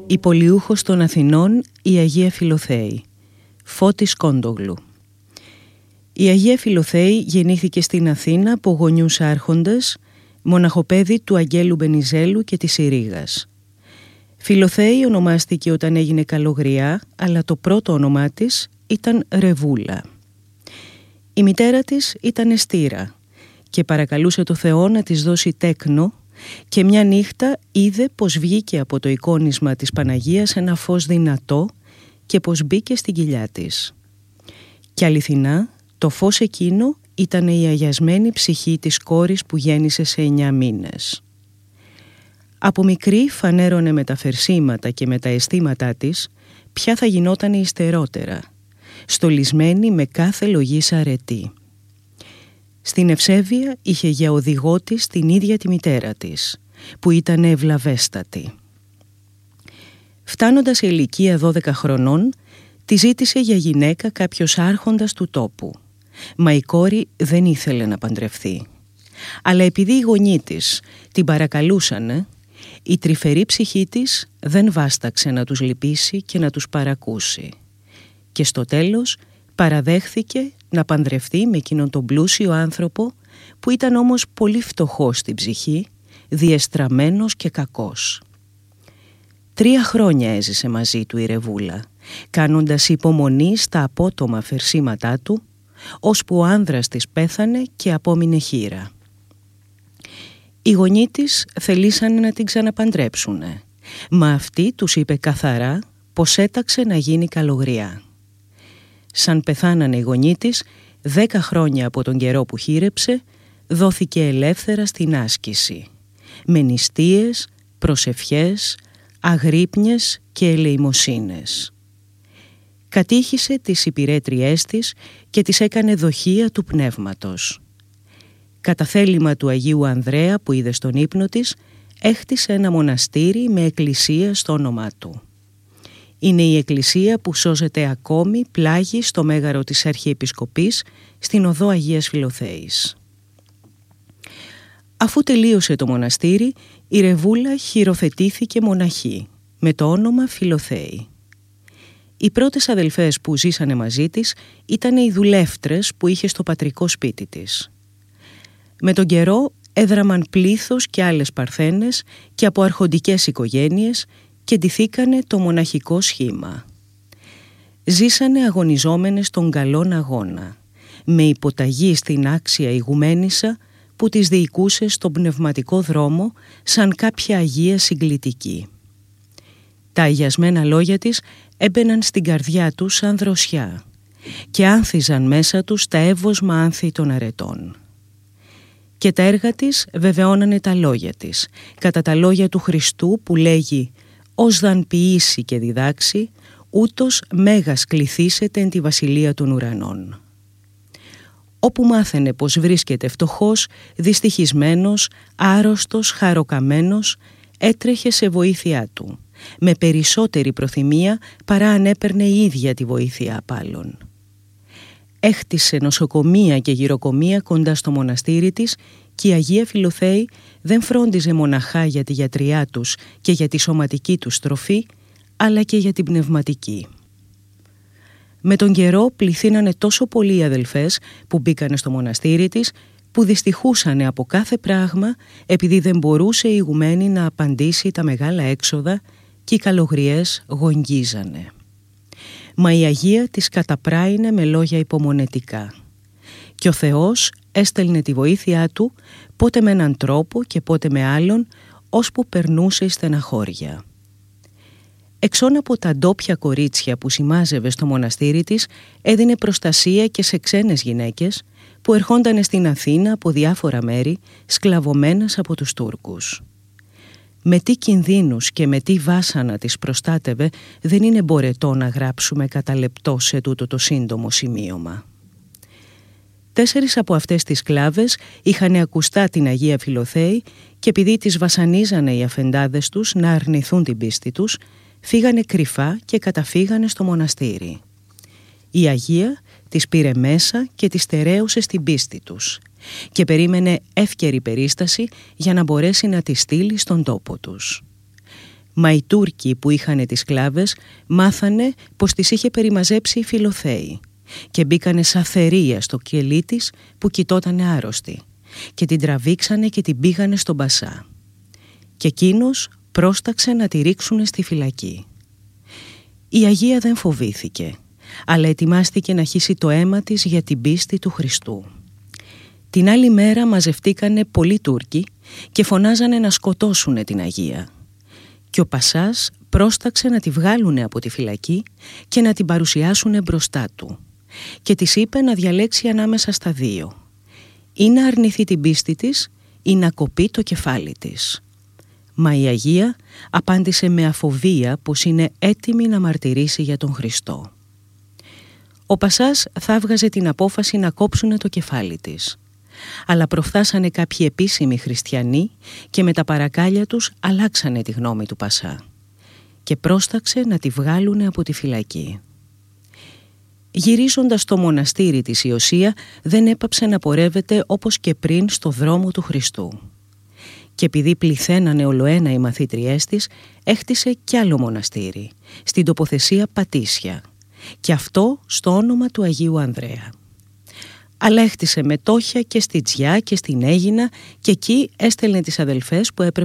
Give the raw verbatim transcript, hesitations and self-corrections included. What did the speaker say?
Υπολειούχος των Αθηνών, η Αγία Φιλοθέη. Φώτης Κόντογλου. Η Αγία Φιλοθέη γεννήθηκε στην Αθήνα από γονιούς άρχοντες, μοναχοπέδι του Αγγέλου Μπενιζέλου και της Ηρήγας. Φιλοθέη ονομάστηκε όταν έγινε καλογριά, αλλά το πρώτο όνομά της ήταν Ρεβούλα. Η μητέρα της ήταν Εστήρα και παρακαλούσε το Θεό να της δώσει τέκνο, και μια νύχτα είδε πως βγήκε από το εικόνισμα της Παναγίας ένα φως δυνατό και πως μπήκε στην κοιλιά της. Και αληθινά το φως εκείνο ήταν η αγιασμένη ψυχή της κόρης που γέννησε σε εννιά μήνες. Από μικρή φανέρωνε με τα φερσίματα και με τα αισθήματά της ποια θα γινόταν υστερότερα, στολισμένη με κάθε λογής αρετή. Στην ευσέβεια είχε για οδηγό της την ίδια τη μητέρα της, που ήταν ευλαβέστατη. Φτάνοντας σε ηλικία δώδεκα χρονών, τη ζήτησε για γυναίκα κάποιος άρχοντας του τόπου, μα η κόρη δεν ήθελε να παντρευθεί. Αλλά επειδή οι γονείς της την παρακαλούσανε, η τρυφερή ψυχή της δεν βάσταξε να τους λυπήσει και να τους παρακούσει. Και στο τέλος παραδέχθηκε να παντρευτεί με εκείνον τον πλούσιο άνθρωπο που ήταν όμως πολύ φτωχός στην ψυχή, διεστραμμένος και κακός. Τρία χρόνια έζησε μαζί του η Ρεβούλα, κάνοντας υπομονή στα απότομα φερσίματά του, ώσπου ο άνδρας της πέθανε και απόμεινε χήρα. Οι γονείς της θελήσανε να την ξαναπαντρέψουνε, μα αυτή τους είπε καθαρά πως έταξε να γίνει καλογριά. Σαν πεθάνανε οι γονείς της, δέκα χρόνια από τον καιρό που χείρεψε, δόθηκε ελεύθερα στην άσκηση, με νηστείες, προσευχές, αγρύπνιες και ελεημοσύνες. Κατήχησε τις υπηρέτριές της και τις έκανε δοχεία του πνεύματος. Κατά θέλημα του Αγίου Ανδρέα που είδε στον ύπνο της, έχτισε ένα μοναστήρι με εκκλησία στο όνομά του. Είναι η εκκλησία που σώζεται ακόμη πλάγι στο μέγαρο της Αρχιεπισκοπής στην οδό Αγίας Φιλοθέης. Αφού τελείωσε το μοναστήρι, η Ρεβούλα χειροθετήθηκε μοναχή με το όνομα Φιλοθέη. Οι πρώτες αδελφές που ζήσανε μαζί της ήταν οι δουλεύτρες που είχε στο πατρικό σπίτι της. Με τον καιρό έδραμαν πλήθος και άλλες παρθένες και από αρχοντικές οικογένειες και ντυθήκανε το μοναχικό σχήμα. Ζήσανε αγωνιζόμενες τον καλόν αγώνα, με υποταγή στην άξια ηγουμένισσα που τις διοικούσε στον πνευματικό δρόμο σαν κάποια αγία συγκλητική. Τα αγιασμένα λόγια της έμπαιναν στην καρδιά τους σαν δροσιά και άνθιζαν μέσα τους τα εύωσμα άνθη των αρετών. Και τα έργα της βεβαιώνανε τα λόγια της, κατά τα λόγια του Χριστού που λέγει «Ως δαν ποιήσει και διδάξει, ούτως μέγας κληθήσετε εν τη βασιλεία των ουρανών». Όπου μάθαινε πως βρίσκεται φτωχός, δυστυχισμένος, άρρωστος, χαροκαμένος, έτρεχε σε βοήθειά του, με περισσότερη προθυμία παρά αν έπαιρνε η ίδια τη βοήθεια απ' άλλων. Έχτισε νοσοκομεία και γυροκομεία κοντά στο μοναστήρι της και η Αγία Φιλοθέη δεν φρόντιζε μοναχά για τη γιατριά τους και για τη σωματική τους τροφή, αλλά και για την πνευματική. Με τον καιρό πληθύνανε τόσο πολλοί αδελφές που μπήκανε στο μοναστήρι της, που δυστυχούσανε από κάθε πράγμα επειδή δεν μπορούσε η ηγουμένη να απαντήσει τα μεγάλα έξοδα και οι καλογριές γογγίζανε. Μα η Αγία της καταπράινε με λόγια υπομονετικά και ο Θεός έστελνε τη βοήθειά του πότε με έναν τρόπο και πότε με άλλον, ώσπου περνούσε η στεναχώρια. Εξών από τα ντόπια κορίτσια που σημάζευε στο μοναστήρι της, έδινε προστασία και σε ξένες γυναίκες που ερχόντανε στην Αθήνα από διάφορα μέρη, σκλαβωμένες από τους Τούρκους. Με τι κινδύνους και με τι βάσανα τις προστάτευε δεν είναι μπορετό να γράψουμε κατά λεπτό σε τούτο το σύντομο σημείωμα. Τέσσερις από αυτές τις σκλάβες είχαν ακουστά την Αγία Φιλοθέη και επειδή τις βασανίζανε οι αφεντάδες τους να αρνηθούν την πίστη τους, φύγανε κρυφά και καταφύγανε στο μοναστήρι. Η Αγία τις πήρε μέσα και τις στερέωσε στην πίστη τους και περίμενε εύκαιρη περίσταση για να μπορέσει να τις στείλει στον τόπο τους. Μα οι Τούρκοι που είχαν τις σκλάβες μάθανε πως τις είχε περιμαζέψει η Φιλοθέη και μπήκανε σαν θερία στο κελί της που κοιτότανε άρρωστη και την τραβήξανε και την πήγανε στον Πασά. Και εκείνος πρόσταξε να τη ρίξουνε στη φυλακή. Η Αγία δεν φοβήθηκε, αλλά ετοιμάστηκε να χύσει το αίμα της για την πίστη του Χριστού. Την άλλη μέρα μαζευτήκανε πολλοί Τούρκοι και φωνάζανε να σκοτώσουνε την Αγία. Και ο Πασάς πρόσταξε να τη βγάλουνε από τη φυλακή και να την παρουσιάσουνε μπροστά του. Και της είπε να διαλέξει ανάμεσα στα δύο. Ή να αρνηθεί την πίστη της ή να κοπεί το κεφάλι της. Μα η Αγία απάντησε με αφοβία πως είναι έτοιμη να μαρτυρήσει για τον Χριστό. Ο Πασάς θα βγάζε την απόφαση να κόψουνε το κεφάλι της. Αλλά προφθάσανε κάποιοι επίσημοι χριστιανοί και με τα παρακάλια τους αλλάξανε τη γνώμη του Πασά και πρόσταξε να τη βγάλουνε από τη φυλακή. Γυρίζοντας στο μοναστήρι της Ιωσία δεν έπαψε να πορεύεται όπως και πριν στο δρόμο του Χριστού. Και επειδή πληθαίνανε ολοένα οι μαθήτριές της, έχτισε κι άλλο μοναστήρι, στην τοποθεσία Πατήσια, και αυτό στο όνομα του Αγίου Ανδρέα. Αλλά έχτισε μετόχια και στη Τζιά και στην Αίγινα και εκεί έστελνε τις αδελφές που έπρεπε